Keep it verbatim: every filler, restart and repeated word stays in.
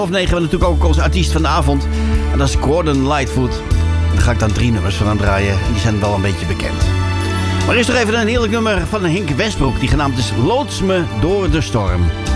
Half negen hebben we natuurlijk ook onze artiest van de avond. En dat is Gordon Lightfoot. En daar ga ik dan drie nummers van aan draaien. En die zijn wel een beetje bekend. Maar eerst nog even een heerlijk nummer van Henk Westbroek. Die genaamd is Loods me door de storm.